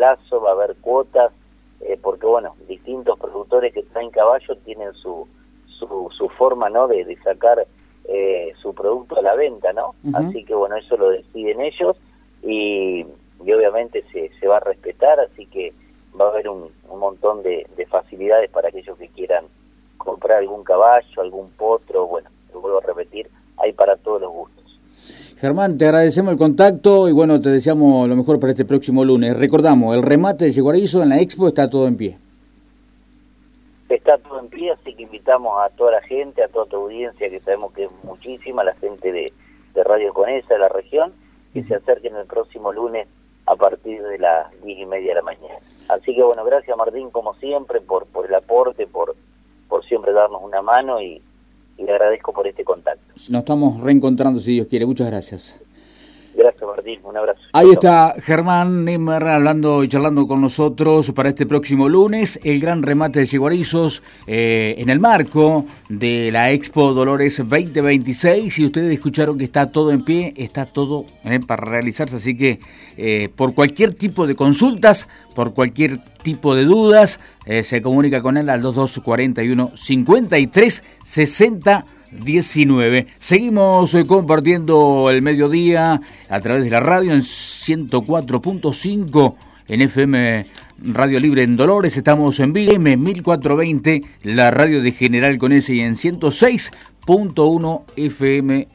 plazo, va a haber cuotas, porque bueno, distintos productores que traen caballos tienen su forma, ¿no?, de sacar su producto a la venta, ¿no? Así que bueno, eso lo deciden ellos y obviamente se va a respetar, así que va a haber un montón de facilidades para aquellos que quieran comprar algún caballo, algún potro. Bueno, lo vuelvo a repetir, hay para todos los gustos. Germán, te agradecemos el contacto y bueno, te deseamos lo mejor para este próximo lunes. Recordamos, el remate de Yeguarizo en la Expo está todo en pie. Está todo en pie, así que invitamos a toda la gente, a toda tu audiencia, que sabemos que es muchísima, la gente de Radio Conesa, de la región, que se acerquen el próximo lunes a partir de las 10:30 de la mañana. Así que bueno, gracias Martín, como siempre, por el aporte, por siempre darnos una mano y le agradezco por este contacto. Nos estamos reencontrando, si Dios quiere. Muchas gracias. Gracias Martín, un abrazo. Ahí está Germán Nemer hablando y charlando con nosotros para este próximo lunes, el gran remate de Yeguarizos en el marco de la Expo Dolores 2026. Y ustedes escucharon que está todo en pie, está todo para realizarse, así que por cualquier tipo de consultas, por cualquier tipo de dudas, se comunica con él al 2241 53 60 19. Seguimos compartiendo el mediodía a través de la radio en 104.5 en FM Radio Libre en Dolores. Estamos en BM 1420, la radio de General Conesa, y en 106.1 FM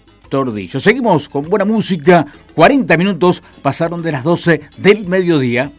Tordillo. Seguimos con buena música. 40 minutos pasaron de las 12 del mediodía.